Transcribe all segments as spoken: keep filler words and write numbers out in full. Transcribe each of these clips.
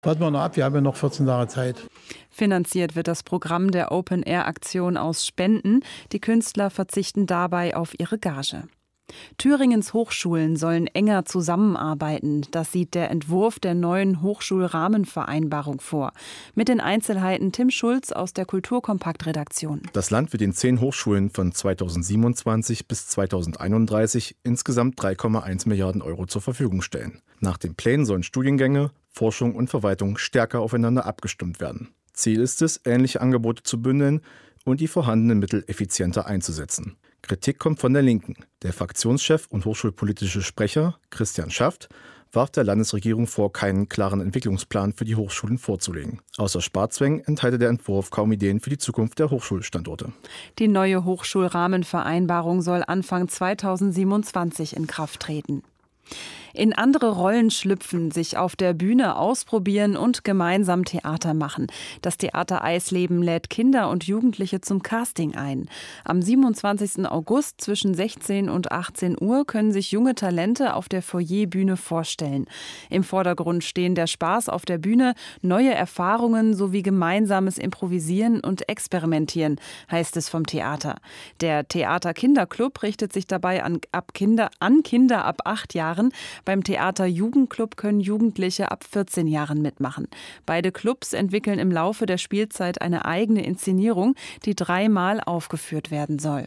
Warten wir noch ab, wir haben ja noch vierzehn Tage Zeit. Finanziert wird das Programm der Open-Air-Aktion aus Spenden. Die Künstler verzichten dabei auf ihre Gage. Thüringens Hochschulen sollen enger zusammenarbeiten. Das sieht der Entwurf der neuen Hochschulrahmenvereinbarung vor. Mit den Einzelheiten Tim Schulz aus der Kulturkompakt-Redaktion. Das Land wird den zehn Hochschulen von zweitausendsiebenundzwanzig bis zweitausendeinunddreißig insgesamt drei Komma eins Milliarden Euro zur Verfügung stellen. Nach den Plänen sollen Studiengänge, Forschung und Verwaltung stärker aufeinander abgestimmt werden. Ziel ist es, ähnliche Angebote zu bündeln und die vorhandenen Mittel effizienter einzusetzen. Kritik kommt von der Linken. Der Fraktionschef und hochschulpolitische Sprecher Christian Schaft warf der Landesregierung vor, keinen klaren Entwicklungsplan für die Hochschulen vorzulegen. Außer Sparzwängen enthalte der Entwurf kaum Ideen für die Zukunft der Hochschulstandorte. Die neue Hochschulrahmenvereinbarung soll Anfang zweitausendsiebenundzwanzig in Kraft treten. In andere Rollen schlüpfen, sich auf der Bühne ausprobieren und gemeinsam Theater machen. Das Theater Eisleben lädt Kinder und Jugendliche zum Casting ein. Am siebenundzwanzigsten August zwischen sechzehn und achtzehn Uhr können sich junge Talente auf der Foyerbühne vorstellen. Im Vordergrund stehen der Spaß auf der Bühne, neue Erfahrungen sowie gemeinsames Improvisieren und Experimentieren, heißt es vom Theater. Der Theater-Kinderclub richtet sich dabei an, ab Kinder, an Kinder ab acht Jahren. Beim Theater Jugendclub können Jugendliche ab vierzehn Jahren mitmachen. Beide Clubs entwickeln im Laufe der Spielzeit eine eigene Inszenierung, die dreimal aufgeführt werden soll.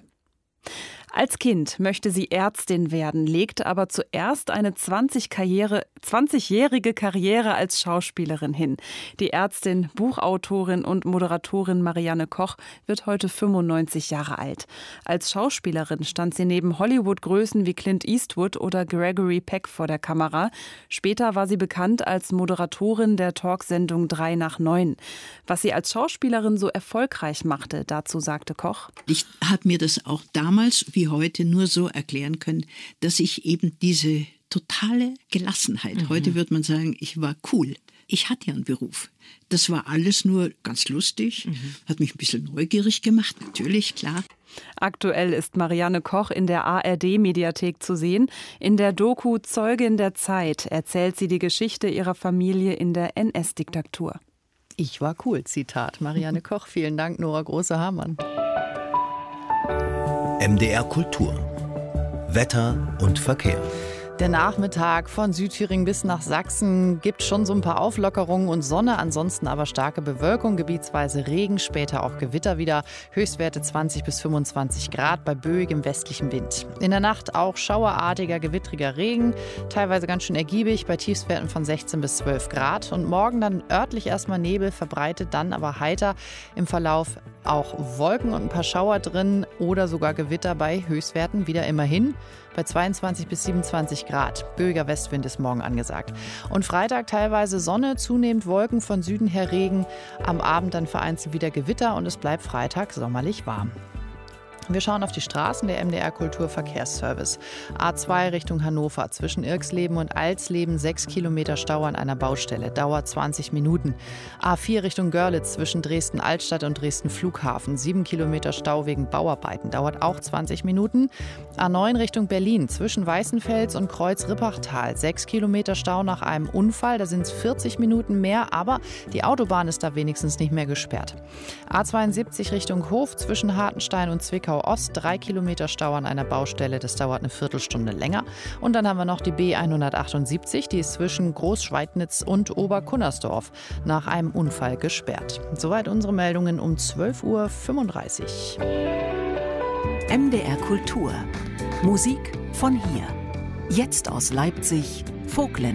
Als Kind möchte sie Ärztin werden, legt aber zuerst eine zwanzigjährige Karriere als Schauspielerin hin. Die Ärztin, Buchautorin und Moderatorin Marianne Koch wird heute fünfundneunzig Jahre alt. Als Schauspielerin stand sie neben Hollywood-Größen wie Clint Eastwood oder Gregory Peck vor der Kamera. Später war sie bekannt als Moderatorin der Talksendung drei nach neun. Was sie als Schauspielerin so erfolgreich machte, dazu sagte Koch: Ich habe mir das auch damals wie heute nur so erklären können, dass ich eben diese totale Gelassenheit, mhm. heute würde man sagen, ich war cool. Ich hatte ja einen Beruf. Das war alles nur ganz lustig, mhm. hat mich ein bisschen neugierig gemacht, natürlich, klar. Aktuell ist Marianne Koch in der A R D-Mediathek zu sehen. In der Doku Zeugin der Zeit erzählt sie die Geschichte ihrer Familie in der N S-Diktatur. Ich war cool, Zitat Marianne Koch. Vielen Dank, Nora Große-Hamann. M D R Kultur. Wetter und Verkehr. Der Nachmittag von Südthüringen bis nach Sachsen gibt schon so ein paar Auflockerungen und Sonne, ansonsten aber starke Bewölkung, gebietsweise Regen, später auch Gewitter wieder, Höchstwerte zwanzig bis fünfundzwanzig Grad bei böigem westlichem Wind. In der Nacht auch schauerartiger, gewittriger Regen, teilweise ganz schön ergiebig bei Tiefstwerten von sechzehn bis zwölf Grad und morgen dann örtlich erstmal Nebel, verbreitet dann aber heiter, im Verlauf auch Wolken und ein paar Schauer drin oder sogar Gewitter bei Höchstwerten wieder immerhin bei zweiundzwanzig bis siebenundzwanzig Grad. Böiger Westwind ist morgen angesagt. Und Freitag teilweise Sonne, zunehmend Wolken, von Süden her Regen. Am Abend dann vereinzelt wieder Gewitter und es bleibt Freitag sommerlich warm. Wir schauen auf die Straßen, der M D R Kulturverkehrsservice. A zwei Richtung Hannover, zwischen Irxleben und Alsleben sechs Kilometer Stau an einer Baustelle, dauert zwanzig Minuten. A vier Richtung Görlitz, zwischen Dresden-Altstadt und Dresden-Flughafen, sieben Kilometer Stau wegen Bauarbeiten, dauert auch zwanzig Minuten. A neun Richtung Berlin, zwischen Weißenfels und Kreuz-Rippachtal, sechs Kilometer Stau nach einem Unfall, da sind es vierzig Minuten mehr, aber die Autobahn ist da wenigstens nicht mehr gesperrt. A zweiundsiebzig Richtung Hof, zwischen Hartenstein und Zwickau Ost, drei Kilometer Stau an einer Baustelle, das dauert eine Viertelstunde länger. Und dann haben wir noch die B hundertachtundsiebzig, die ist zwischen Großschweidnitz und Oberkunnersdorf nach einem Unfall gesperrt. Soweit unsere Meldungen um zwölf Uhr fünfunddreißig. M D R Kultur. Musik von hier. Jetzt aus Leipzig, Vogtländer.